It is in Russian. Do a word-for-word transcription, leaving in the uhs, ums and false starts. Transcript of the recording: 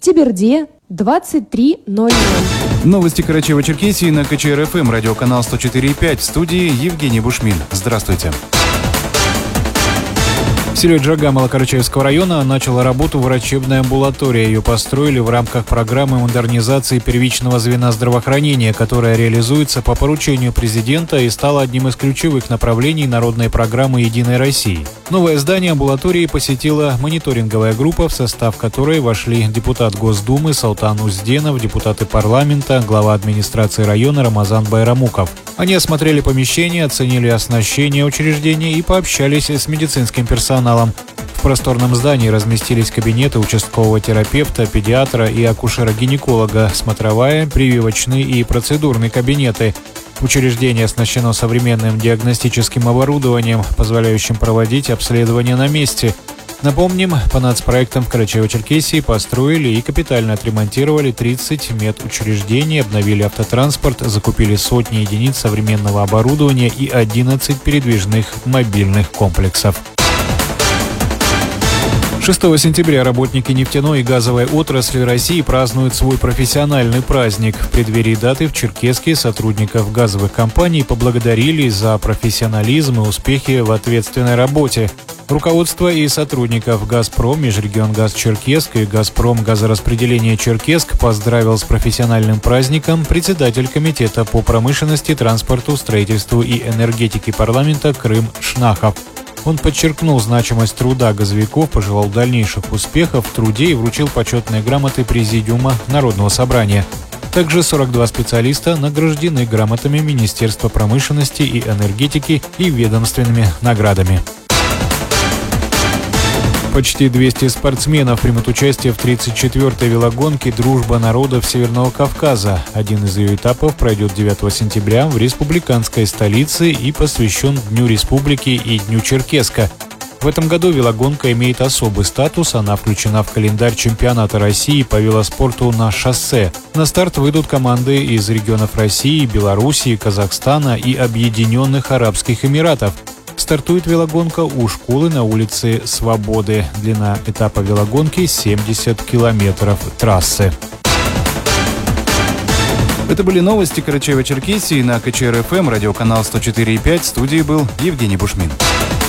Теберде двадцать три ноль ноль. Новости Карачаево-Черкесии на КЧР-ФМ, радиоканал сто четыре и пять. В студии Евгений Бушмин. Здравствуйте. В селе Джагамало Карачаевского района начала работу врачебная амбулатория. Ее построили в рамках программы модернизации первичного звена здравоохранения, которая реализуется по поручению президента и стала одним из ключевых направлений народной программы «Единой России». Новое здание амбулатории посетила мониторинговая группа, в состав которой вошли депутат Госдумы Салтан Узденов, депутаты парламента, глава администрации района Рамазан Байрамуков. Они осмотрели помещение, оценили оснащение учреждения и пообщались с медицинским персоналом. В просторном здании разместились кабинеты участкового терапевта, педиатра и акушера-гинеколога, смотровая, прививочные и процедурные кабинеты. Учреждение оснащено современным диагностическим оборудованием, позволяющим проводить обследования на месте. Напомним, по нацпроектам в Карачаево-Черкесии построили и капитально отремонтировали тридцать медучреждений, обновили автотранспорт, закупили сотни единиц современного оборудования и одиннадцать передвижных мобильных комплексов. шестого сентября работники нефтяной и газовой отрасли России празднуют свой профессиональный праздник. В преддверии даты в Черкесске сотрудников газовых компаний поблагодарили за профессионализм и успехи в ответственной работе. Руководство и сотрудников «Газпром», «Межрегионгаз Черкесск» и «Газпром Газораспределение Черкесск» поздравил с профессиональным праздником председатель Комитета по промышленности, транспорту, строительству и энергетике парламента Крым Шнахов. Он подчеркнул значимость труда газовиков, пожелал дальнейших успехов в труде и вручил почетные грамоты Президиума Народного собрания. Также сорок два специалиста награждены грамотами Министерства промышленности и энергетики и ведомственными наградами. Почти двести спортсменов примут участие в тридцать четвёртой велогонке «Дружба народов Северного Кавказа». Один из ее этапов пройдет девятого сентября в республиканской столице и посвящен Дню Республики и Дню Черкесска. В этом году велогонка имеет особый статус, она включена в календарь чемпионата России по велоспорту на шоссе. На старт выйдут команды из регионов России, Белоруссии, Казахстана и Объединенных Арабских Эмиратов. Стартует велогонка у школы на улице Свободы. Длина этапа велогонки семьдесят километров трассы. Это были новости Карачаево-Черкесии на КЧР-ФМ, радиоканал сто четыре и пять. В студии был Евгений Бушмин.